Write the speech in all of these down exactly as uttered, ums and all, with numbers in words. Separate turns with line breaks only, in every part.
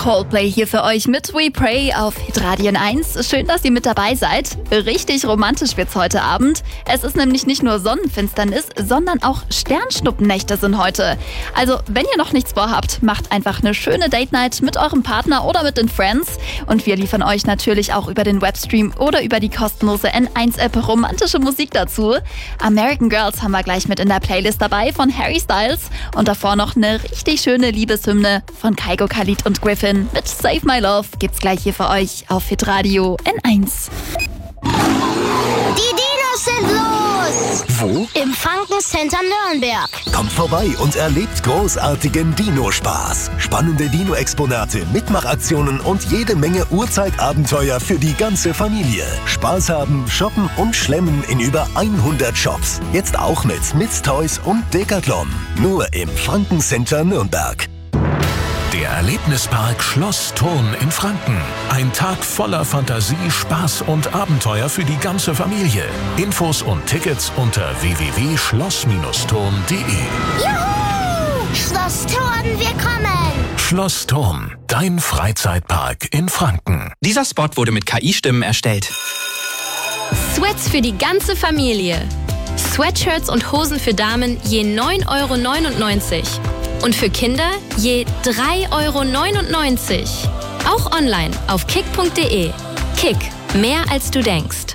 Coldplay hier für euch mit We Pray auf Hitradio eins. Schön, dass ihr mit dabei seid. Richtig romantisch wird's heute Abend. Es ist nämlich nicht nur Sonnenfinsternis, sondern auch Sternschnuppennächte sind heute. Also, wenn ihr noch nichts vorhabt, macht einfach eine schöne Date-Night mit eurem Partner oder mit den Friends. Und wir liefern euch natürlich auch über den Webstream oder über die kostenlose N eins App romantische Musik dazu. American Girls haben wir gleich mit in der Playlist dabei von Harry Styles. Und davor noch eine richtig schöne Liebeshymne von Kygo, Khalid und Griffin mit Save My Love gibt's gleich hier für euch auf Hitradio N eins.
Die Dinos sind los!
Wo?
Im Franken-Center Nürnberg.
Kommt vorbei und erlebt großartigen Dino-Spaß. Spannende Dino-Exponate, Mitmachaktionen und jede Menge Urzeitabenteuer für die ganze Familie. Spaß haben, shoppen und schlemmen in über hundert Shops. Jetzt auch mit Mids Toys und Decathlon. Nur im Franken-Center Nürnberg.
Der Erlebnispark Schloss Thurn in Franken. Ein Tag voller Fantasie, Spaß und Abenteuer für die ganze Familie. Infos und Tickets unter w w w punkt schloss thurn punkt de.
Juhu! Schloss Thurn, wir kommen!
Schloss Thurn, dein Freizeitpark in Franken.
Dieser Spot wurde mit K I-Stimmen erstellt.
Sweats für die ganze Familie. Sweatshirts und Hosen für Damen je neun Euro neunundneunzig. Und für Kinder je drei Euro neunundneunzig. Auch online auf kick punkt de. Kick, mehr als du denkst.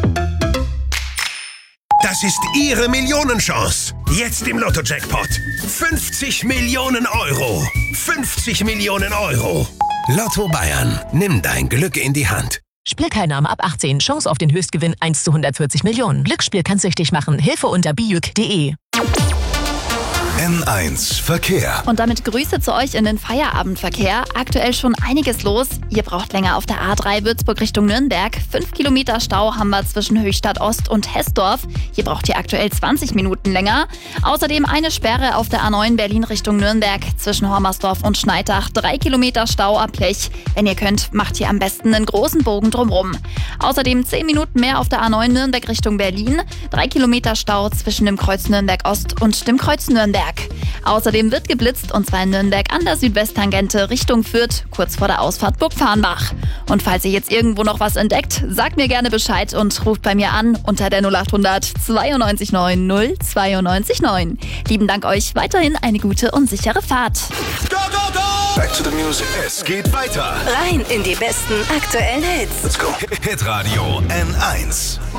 Das ist Ihre Millionenchance. Jetzt im Lotto-Jackpot. fünfzig Millionen Euro. fünfzig Millionen Euro. Lotto Bayern. Nimm dein Glück in die Hand.
Spielteilnahme ab achtzehn. Chance auf den Höchstgewinn eins zu hundertvierzig Millionen. Glücksspiel kann süchtig machen. Hilfe unter bijuk punkt de.
N eins Verkehr.
Und damit Grüße zu euch in den Feierabendverkehr. Aktuell schon einiges los. Ihr braucht länger auf der A drei Würzburg Richtung Nürnberg. Fünf Kilometer Stau haben wir zwischen Höchstadt Ost und Hessdorf. Hier braucht ihr aktuell zwanzig Minuten länger. Außerdem eine Sperre auf der A neun Berlin Richtung Nürnberg zwischen Hormersdorf und Schneidach. Drei Kilometer Stau ab Lech. Wenn ihr könnt, macht hier am besten einen großen Bogen drumrum. Außerdem zehn Minuten mehr auf der A neun Nürnberg Richtung Berlin. Drei Kilometer Stau zwischen dem Kreuz Nürnberg Ost und dem Kreuz Nürnberg. Außerdem wird geblitzt, und zwar in Nürnberg an der Südwesttangente Richtung Fürth, kurz vor der Ausfahrt Burgfarrnbach. Und falls ihr jetzt irgendwo noch was entdeckt, sagt mir gerne Bescheid und ruft bei mir an unter der null achthundert zweiundneunzig neun null zweiundneunzig neun. Lieben Dank euch, weiterhin eine gute und sichere Fahrt.
Go, go, go! Back to the music. Es geht weiter.
Rein in die besten aktuellen Hits.
Let's go. Hitradio N eins.